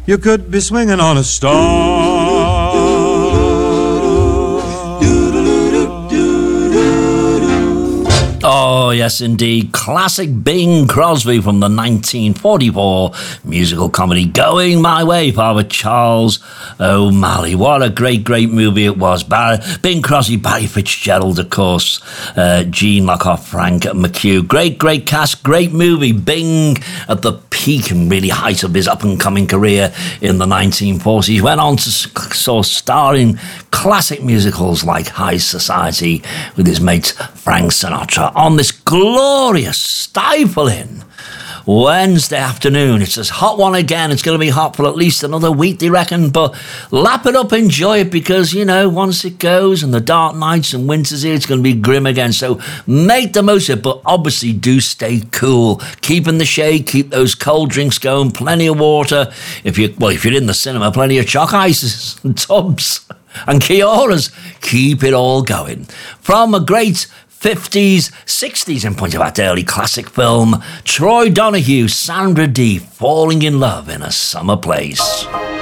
You could be swinging on a star. Oh, yes, indeed. Classic Bing Crosby from the 1944 musical comedy Going My Way, part with Charles O'Malley. What a great, great movie it was. Bing Crosby, Barry Fitzgerald, of course, Gene Lockhart, Frank McHugh. Great, great cast, great movie. Bing at the peak and really height of his up-and-coming career in the 1940s. He went on to star in classic musicals like High Society with his mate Frank Sinatra on this glorious, stifling Wednesday afternoon. It's a hot one again. It's going to be hot for at least another week, they reckon, but lap it up, enjoy it, because, you know, once it goes and the dark nights and winter's here, it's going to be grim again. So make the most of it, but obviously do stay cool. Keep in the shade, keep those cold drinks going, plenty of water. If you're in the cinema, plenty of chalk ices and tubs and Kioras. Keep it all going. From a great 50s, 60s, in point of that early classic film, Troy Donahue, Sandra Dee, Falling in Love in a Summer Place.